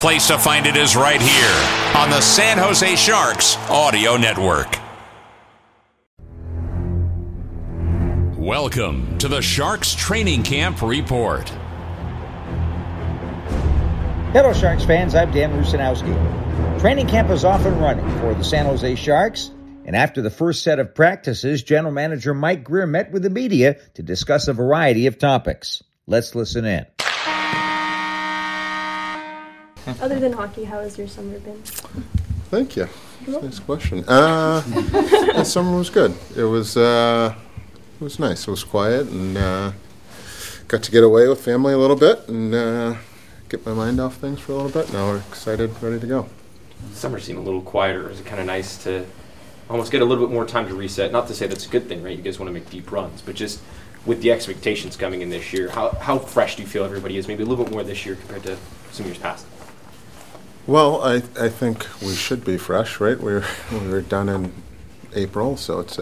Place to find it is right here on the San Jose Sharks Audio Network. Welcome to the Sharks Training Camp Report. Hello, Sharks fans. I'm Dan Rusanowski. Training camp is off and running for the San Jose Sharks. And after the first set of practices, General Manager Mike Grier met with the media to discuss a variety of topics. Let's listen in. Other than hockey, how has your summer been? Thank you. Nice question. The summer was good. It was nice. It was quiet and got to get away with family a little bit and get my mind off things for a little bit. Now we're excited, ready to go. Summer seemed a little quieter. Is it kind of nice to almost get a little bit more time to reset? Not to say that's a good thing, right? You guys want to make deep runs, but just with the expectations coming in this year, how fresh do you feel everybody is? Maybe a little bit more this year compared to some years past. Well, I think we should be fresh, right? We were done in April, so it's.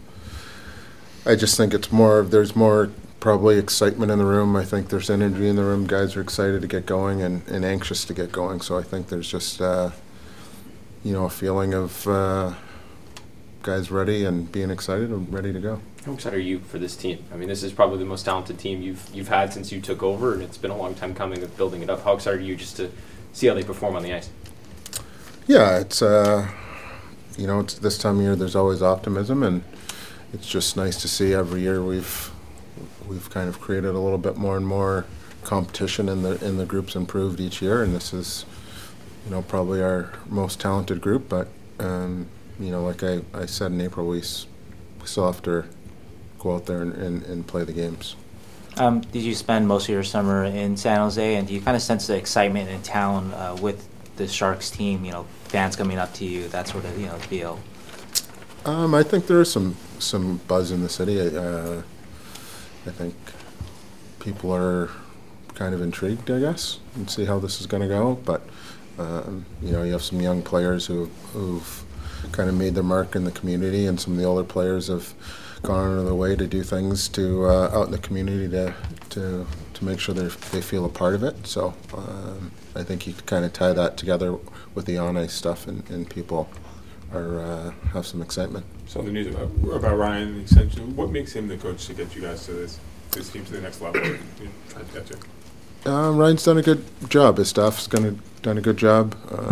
I just think it's more. There's more probably excitement in the room. I think there's energy in the room. Guys are excited to get going and anxious to get going. So I think there's just a feeling of guys ready and being excited and ready to go. How excited are you for this team? I mean, this is probably the most talented team you've had since you took over, and it's been a long time coming of building it up. How excited are you just to see how they perform on the ice? Yeah, it's it's this time of year. There's always optimism, and it's just nice to see every year we've kind of created a little bit more and more competition, and the group's improved each year. And this is, probably our most talented group. But like I said in April, we still have to go out there and play the games. Did you spend most of your summer in San Jose, and do you kind of sense the excitement in town with the Sharks team? Fans coming up to you, that sort of deal. I think there is some buzz in the city. I think people are kind of intrigued, I guess, and see how this is going to go. But you have some young players who've kind of made their mark in the community, and some of the older players have gone out of their way to do things to out in the community to make sure they feel a part of it. So I think you kind of tie that together with the on-ice stuff, and people have some excitement. So the news about Ryan, essentially, what makes him the coach to get you guys to this team to the next level you're trying to get to? Ryan's done a good job. His staff's done a good job.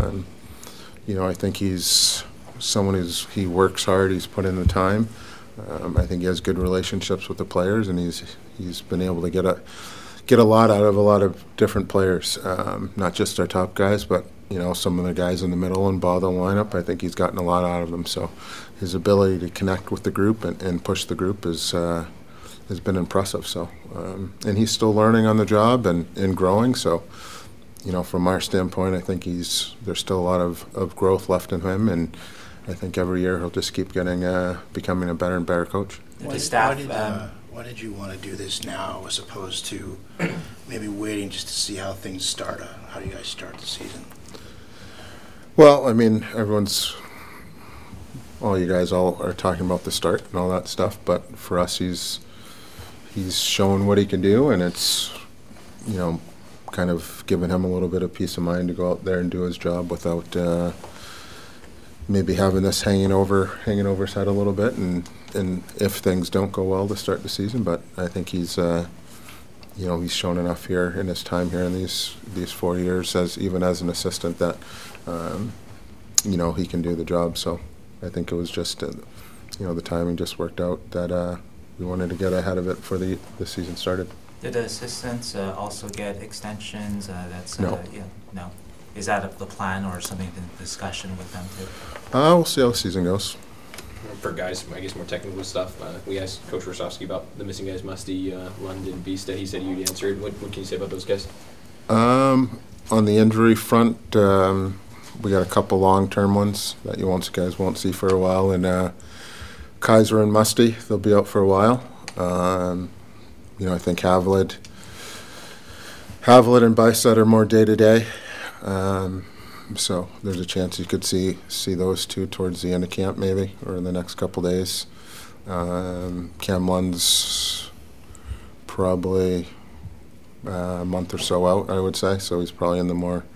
I think he's someone he works hard. He's put in the time. I think he has good relationships with the players, and he's been able to get a lot out of a lot of different players, not just our top guys, but some of the guys in the middle and bottom lineup. I think he's gotten a lot out of them. So his ability to connect with the group and push the group has been impressive. So and he's still learning on the job and growing. So from our standpoint, I think there's still a lot of growth left in him, and I think every year he'll just keep becoming a better and better coach. Why did you want to do this now as opposed to maybe waiting just to see how things start? How do you guys start the season? Well, I mean, all you guys are talking about the start and all that stuff, but for us, he's shown what he can do, and it's, kind of given him a little bit of peace of mind to go out there and do his job without maybe having this hanging over his head a little bit, and if things don't go well to start the season. But I think he's shown enough here in his time here in these 4 years even as an assistant that he can do the job. So I think it was just the timing just worked out that we wanted to get ahead of it before the season started. Did the assistants also get extensions? No. No. Is that the plan or something in discussion with them too? We'll see how the season goes. For guys, I guess more technical stuff, we asked Coach Rosovsky about the missing guys, Musty, London, Bista. He said you'd answered. What can you say about those guys? On the injury front, we got a couple long-term ones that guys won't see for a while, and Kaiser and Musty, they'll be out for a while. I think Havlid and Bicet are more day-to-day. So there's a chance you could see those two towards the end of camp maybe, or in the next couple days. Cam Lund's probably a month or so out, I would say. So he's probably in the more